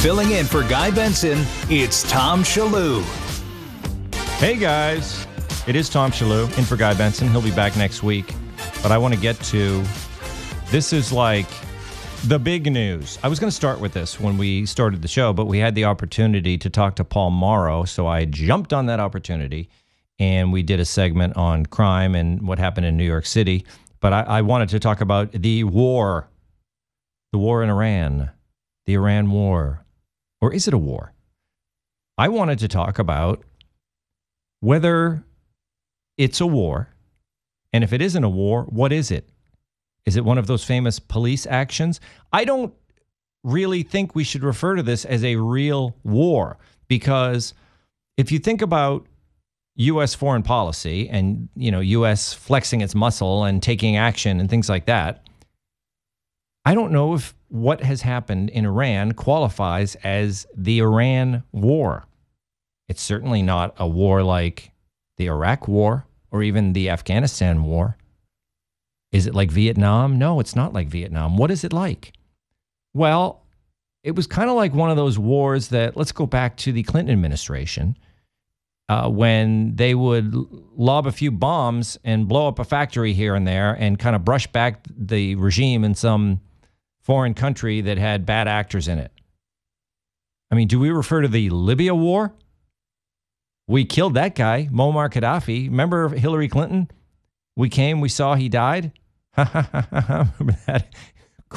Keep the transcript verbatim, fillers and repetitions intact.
Filling in for Guy Benson, it's Tom Shallou. Hey guys, it is Tom Shallou in for Guy Benson. He'll be back next week. But I want to get to, this is like the big news. I was going to start with this when we started the show, but we had the opportunity to talk to Paul Mauro, so I jumped on that opportunity, and we did a segment on crime and what happened in New York City. But I, I wanted to talk about the war, the war in Iran, the Iran war. Or is it a war? I wanted to talk about whether it's a war, and if it isn't a war, what is it? Is it one of those famous police actions? I don't really think we should refer to this as a real war, because if you think about U S foreign policy and, you know, U S flexing its muscle and taking action and things like that, I don't know if what has happened in Iran qualifies as the Iran war. It's certainly not a war like the Iraq war or even the Afghanistan war. Is it like Vietnam? No, it's not like Vietnam. What is it like? Well, it was kind of like one of those wars that, let's go back to the Clinton administration, uh, when they would lob a few bombs and blow up a factory here and there and kind of brush back the regime in some foreign country that had bad actors in it. I mean, do we refer to the Libya war? We killed that guy, Muammar Gaddafi. Remember Hillary Clinton? We came, we saw he died. Remember that?